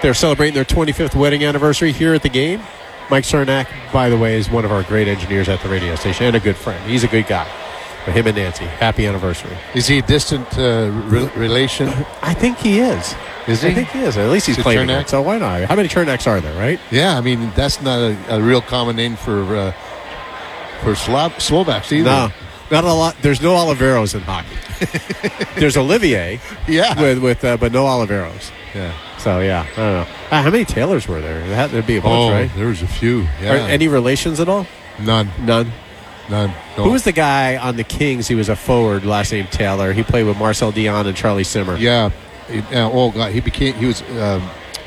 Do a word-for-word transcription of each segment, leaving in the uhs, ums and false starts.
They're celebrating their twenty-fifth wedding anniversary here at the game. Mike Cernak, by the way, is one of our great engineers at the radio station and a good friend. He's a good guy. But him and Nancy, happy anniversary. Is he a distant uh, re- relation? I think he is. Is he? I think he is. At least he's Is it claiming Cernak? it. So why not? How many Cernaks are there, right? Yeah, I mean, that's not a, a real common name for uh, for Slav- Slovaks either. No. Not a lot. There's no Oliveros in hockey. There's Olivier. Yeah. With, with uh, but no Oliveros. Yeah. So, yeah. I don't know. Uh, how many Taylors were there? There had to be a bunch, Oh, right? there was a few. Yeah. Are any relations at all? None. None. None. No. Who was the guy on the Kings? He was a forward, last name Taylor. He played with Marcel Dion and Charlie Simmer. Yeah. He- uh, oh, God. He became, he was, um,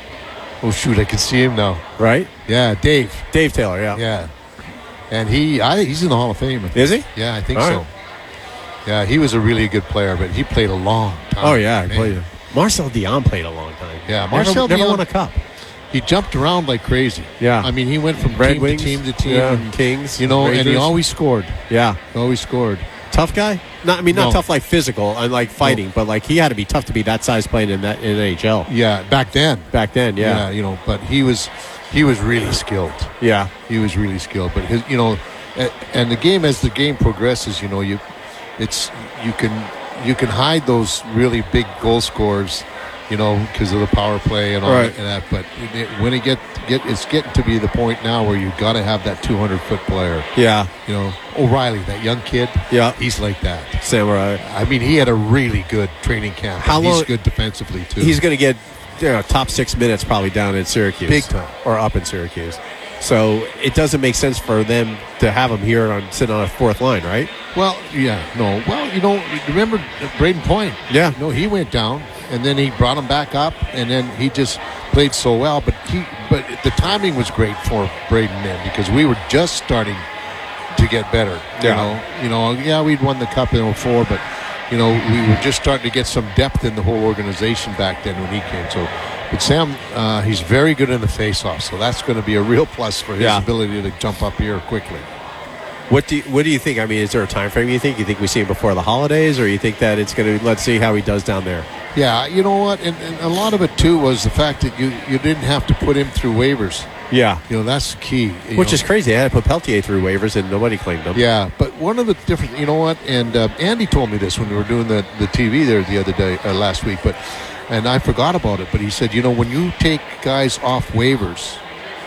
oh, shoot, I can see him now. Right? Yeah, Dave. Dave Taylor, yeah. Yeah. And he, I, he's in the Hall of Fame. I think. Is he? Yeah, I think All so. right. Yeah, he was a really good player, but he played a long time. Oh, yeah. He Man. played. Marcel Dion played a long time. Yeah, Never- Marcel never, Dion- won a cup. He jumped around like crazy. Yeah. I mean, he went from Red team Wings, to team to team. yeah, and, Kings, You know, and he Rangers. always scored. Yeah. Always scored. Tough guy? Not, I mean, not No. tough like physical and like fighting, but like he had to be tough to be that size playing in that in N H L Yeah, back then. back then. Yeah. Yeah. you know, but he was he was really skilled. Yeah. He was really skilled. But his, you know, a- and the game as the game progresses, you know, you it's you can you can hide those really big goal scorers, you know, because of the power play and all Right. that, and that. But it, when it get get it's getting to be the point now where you got to have that two hundred foot player. Yeah. You know, O'Reilly, that young kid. Yeah. He's like that. Samurai. I mean, he had a really good training camp. How and he's long- good defensively too. He's going to get you know, top six minutes probably down in Syracuse. Big time. Or up in Syracuse. So it doesn't make sense for them to have him here on sitting on a fourth line, right? Well, yeah, no. Well, you know, remember Braden Point? Yeah. No, he went down, and then he brought him back up, and then he just played so well. But he, but the timing was great for Braden then because we were just starting to get better. You Yeah. know, you know, yeah, we'd won the cup in oh four, but you know, we were just starting to get some depth in the whole organization back then when he came. So, but Sam, uh, he's very good in the face-off, so that's going to be a real plus for his Yeah. ability to jump up here quickly. What do you, what do you think? I mean, is there a time frame you think? You think we see him before the holidays, or you think that it's going to let's see how he does down there? Yeah, you know what? And, and a lot of it, too, was the fact that you, you didn't have to put him through waivers. Yeah. You know, that's the key. you Which know. is crazy. They had to put Peltier through waivers, and nobody claimed him. Yeah, but one of the different, you know what? And uh, Andy told me this when we were doing the, the T V there the other day, uh, last week, but and I forgot about it, but he said, you know, when you take guys off waivers,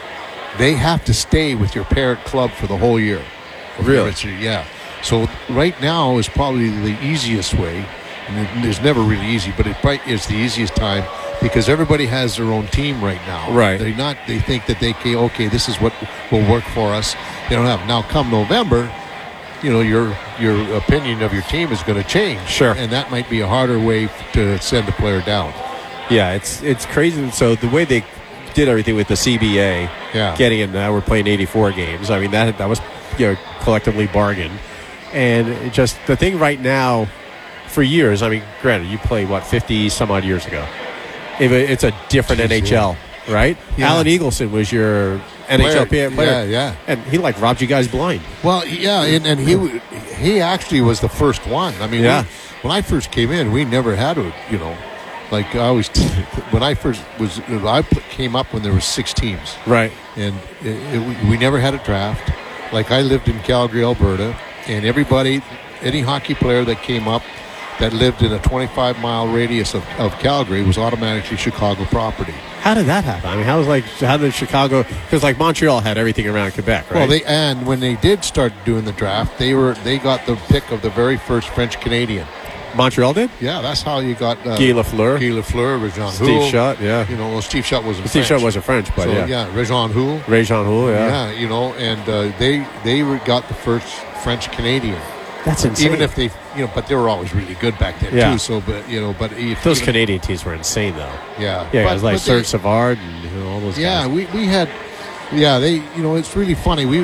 they have to stay with your parent club for the whole year. Really? Yeah. So right now is probably the easiest way. And it's never really easy, but it probably is the easiest time because everybody has their own team right now. Right. They not. They think that they can. Okay, this is what will work for us. They don't have now. Come November, you know your your opinion of your team is going to change. Sure. And that might be a harder way to send a player down. Yeah, it's it's crazy. So the way they did everything with the C B A, Yeah. getting in now we're playing eighty-four games. I mean that that was you know collectively bargained, and it just the thing right now. For years, I mean, granted, you played, what, fifty some odd years ago. If it- It's a different Jeez, N H L, right? Yeah. Alan Eagleson was your N H L player. Player, yeah, yeah. And he, like, robbed you guys blind. Well, yeah, and, and he w- he actually was the first one. I mean, Yeah. we, when I first came in, we never had a, you know, like I always, when I first was, I pl- came up when there were six teams. Right. And it, it, we never had a draft. Like I lived in Calgary, Alberta, and everybody, any hockey player that came up that lived in a twenty-five mile radius of, of Calgary was automatically Chicago property. How did that happen? I mean, how was, like, how did Chicago, because, like, Montreal had everything around Quebec, right? Well, they and when they did start doing the draft, they were they got the pick of the very first French Canadian. Montreal did? Yeah, that's how you got uh, Guy Lafleur. Guy Lafleur, Regin Steve Houle. Schott, yeah. You know, well, Steve Schott wasn't Steve French. Schott wasn't French, but so, yeah. yeah, Regin Houle. Ray Jean Houle, yeah. Yeah, you know, and uh, they they were, got the first French Canadian. That's insane. Even if they, you know, but they were always really good back then Yeah. too. So, but you know, but if, Those even, Canadian teams were insane, though. yeah, Yeah, but, guys like but Serge they- Savard and you know, all those Yeah, guys. we, we had, yeah, they, you know, it's really funny. We,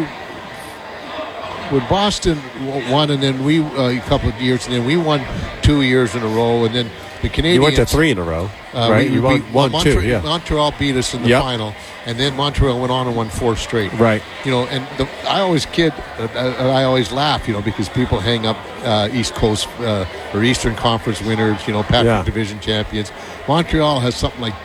when Boston w- won, and then we, uh, a couple of years, and then we won two years in a row, and then the Canadians. You went to three in a row, uh, right? we- you won we- one, Montreal, two, yeah. Montreal beat us in the Yep. final, and then Montreal went on and won four straight. Right. You know, and the, I always kid, uh, uh, I always laugh, you know, because people hang up uh, East Coast uh, or Eastern Conference winners, you know, Patrick Yeah. Division champions. Montreal has something like